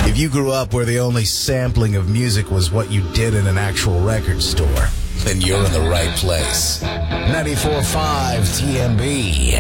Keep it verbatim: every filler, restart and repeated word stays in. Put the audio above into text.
If you grew up where the only sampling of music was what you did in an actual record store, then you're in the right place. ninety-four point five T M B.